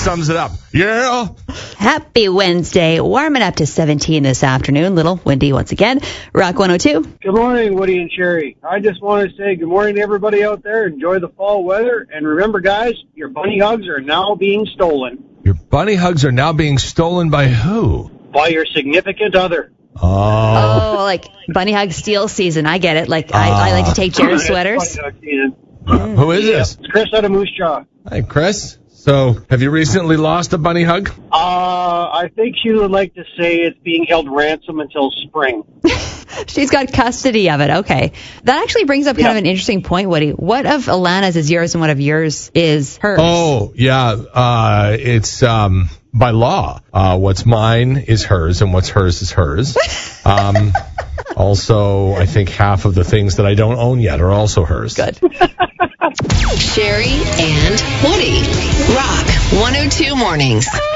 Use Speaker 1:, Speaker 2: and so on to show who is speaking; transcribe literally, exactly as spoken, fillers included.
Speaker 1: sums it up. Yeah.
Speaker 2: Happy Wednesday. Warming up to seventeen this afternoon. Little windy once again. Rock one oh two.
Speaker 3: Good morning, Woody and Sherry. I just want to say good morning to everybody out there. Enjoy the fall weather. And remember, guys, your bunny hugs are now being stolen.
Speaker 1: Your bunny hugs are now being stolen by who?
Speaker 3: By your significant other.
Speaker 1: Oh.
Speaker 2: Oh, like bunny hug steal season. I get it. Like, I, I like to take Jared's sweaters.
Speaker 3: Bunny hug season.
Speaker 1: Uh, who is
Speaker 3: Yeah,
Speaker 1: this?
Speaker 3: it's Chris out of Moose Jaw.
Speaker 1: Hi, Chris. So, have you recently lost a bunny hug?
Speaker 3: Uh, I think she would like to say it's being held ransom until spring.
Speaker 2: She's got custody of it. Okay. That actually brings up kind
Speaker 3: Yeah.
Speaker 2: of an interesting point, Woody. What of Alana's is yours and what of yours is hers?
Speaker 1: Oh, yeah. Uh, it's um, by law. Uh, what's mine is hers, and what's hers is hers. Um, also, I think half of the things that I don't own yet are also hers.
Speaker 2: Good.
Speaker 4: Sherry and Woody. Rock one oh two Mornings.